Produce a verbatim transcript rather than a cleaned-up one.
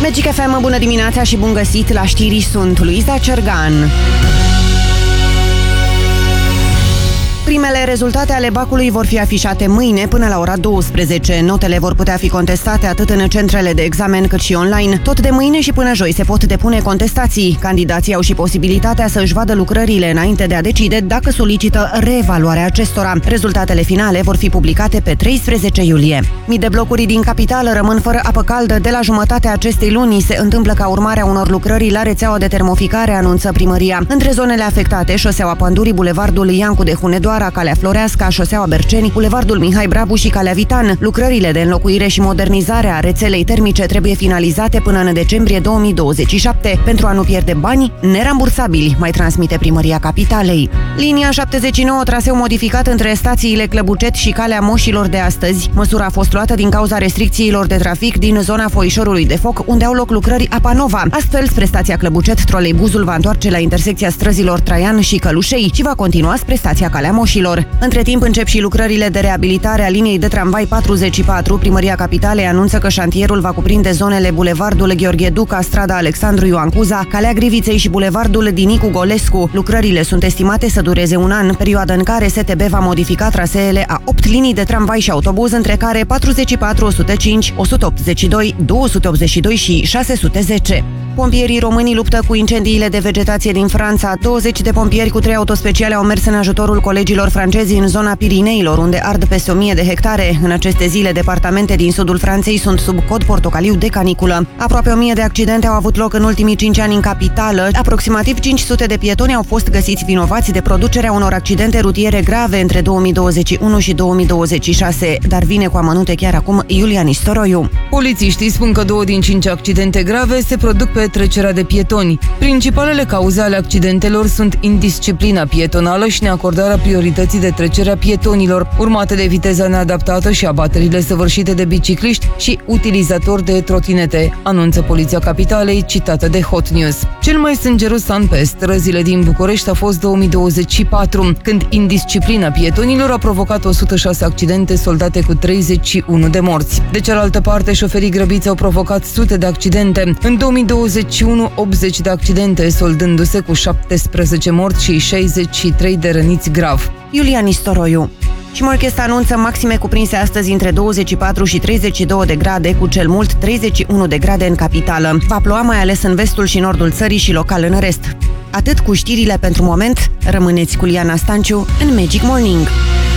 Magic F M, bună dimineața și bun găsit la știri, sunt Luiza Cergan. Primele rezultate ale bacului vor fi afișate mâine până la ora douăsprezece. Notele vor putea fi contestate atât în centrele de examen cât și online. Tot de mâine și până joi se pot depune contestații. Candidații au și posibilitatea să își vadă lucrările înainte de a decide dacă solicită reevaluarea acestora. Rezultatele finale vor fi publicate pe treisprezece iulie. Mii de blocuri din capitală rămân fără apă caldă de la jumătatea acestei luni. Se întâmplă ca urmare a unor lucrări la rețeaua de termoficare, anunță primăria. Între zonele afectate, șoseaua Pădurii, bulevardul Iancu de Hunedoara, Calea Floreasca, șoseaua Berceni, bulevardul Mihai Brabu și Calea Vitan. Lucrările de înlocuire și modernizare a rețelei termice trebuie finalizate până în decembrie două mii douăzeci și șapte pentru a nu pierde bani nerambursabili, mai transmite primăria capitalei. Linia șaptezeci și nouă, traseu modificat între stațiile Clăbucet și Calea Moșilor de astăzi. Măsura a fost luată din cauza restricțiilor de trafic din zona Foișorului de Foc, unde au loc lucrări Apanova. Astfel, spre stația Clăbucet, troleibuzul va întoarce la intersecția străzilor Traian și Călușei și va continua spre stația Calea Moșilor. Între timp încep și lucrările de reabilitare a liniei de tramvai patruzeci și patru. Primăria Capitalei anunță că șantierul va cuprinde zonele bulevardul Gheorghe Duca, strada Alexandru Ioan Cuza, Calea Griviței și bulevardul Dinicu Golescu. Lucrările sunt estimate să dureze un an, perioadă în care S T B va modifica traseele a opt linii de tramvai și autobuz, între care patruzeci și patru, o sută cinci, o sută optzeci și doi, două sute optzeci și doi și șase sute zece. Pompierii români luptă cu incendiile de vegetație din Franța. douăzeci de pompieri cu trei autospeciale au mers în ajutorul colegilor francezi în zona Pirineilor, unde ard peste o mie de hectare. În aceste zile, departamente din sudul Franței sunt sub cod portocaliu de caniculă. Aproape o mie de accidente au avut loc în ultimii cinci ani în capitală. Aproximativ cinci sute de pietoni au fost găsiți vinovați de producerea unor accidente rutiere grave între două mii douăzeci și unu și două mii douăzeci și șase. Dar vine cu amănunte chiar acum Iulia Nistoroiu. Polițiștii spun că două din cinci accidente grave se produc pe trecerea de pietoni. Principalele cauze ale accidentelor sunt indisciplina pietonală și neacordarea priorității de trecerea pietonilor, urmate de viteza neadaptată și abaterile săvârșite de bicicliști și utilizatori de trotinete, anunță Poliția Capitalei, citată de Hot News. Cel mai sângeros an pe străzile din București a fost două mii douăzeci și patru, când indisciplina pietonilor a provocat o sută șase accidente soldate cu treizeci și unu de morți. De cealaltă parte, șoferii grăbiți au provocat sute de accidente. În două mii douăzeci și unu, optzeci de accidente, soldându-se cu șaptesprezece morți și șaizeci și trei de răniți grav. Iulia Nistoroiu. Și Morchest anunță maxime cuprinse astăzi între douăzeci și patru și treizeci și doi de grade, cu cel mult treizeci și unu de grade în capitală. Va ploua mai ales în vestul și nordul țării și local în rest. Atât cu știrile pentru moment, rămâneți cu Liana Stanciu în Magic Morning.